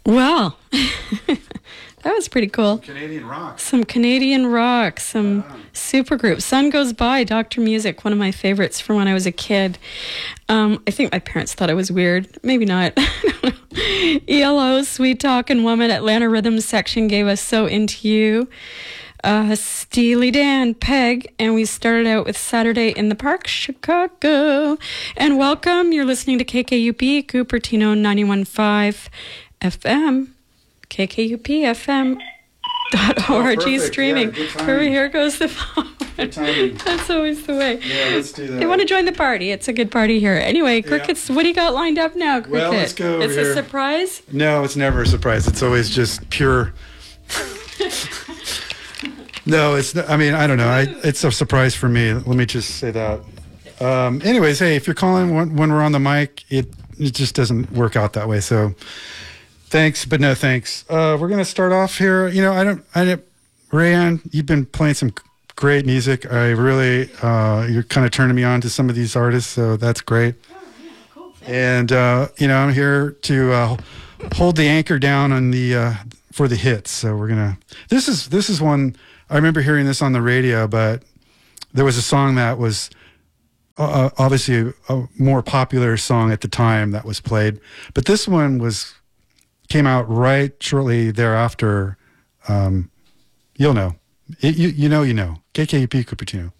Well, that was pretty cool. Canadian rock. Some Canadian rock, some supergroup. Sun Goes By, Dr. Music, one of my favorites from when I was a kid. I think my parents thought I was weird. Maybe not. ELO, Sweet Talkin' Woman, Atlanta Rhythm Section gave us So Into You. Steely Dan, Peg, and we started out with Saturday in the Park, Chicago. And welcome, you're listening to KKUP, Cupertino 91.5 FM, kkupfm.org streaming. Yeah, Here goes the phone. Good timing. That's always the way. Yeah, let's do that. They want to join the party. It's a good party here. Anyway, Crickets, what do you got lined up now, Cricket? Well, let's go over It's here. a surprise? No, it's never a surprise. It's always just pure. No, it's. I mean, I don't know. It's a surprise for me. Let me just say that. Anyways, hey, if you're calling when we're on the mic, it just doesn't work out that way. So, thanks, but no thanks. We're gonna start off here. You know, Rayanne, you've been playing some great music. I really, you're kind of turning me on to some of these artists, so that's great. Oh, yeah, cool. And you know, I'm here to hold the anchor down on the for the hits. So we're gonna. This is one. I remember hearing this on the radio, but there was a song that was obviously a more popular song at the time that was played. But this one came out right shortly thereafter. You'll know. You know. KKUP Cupertino.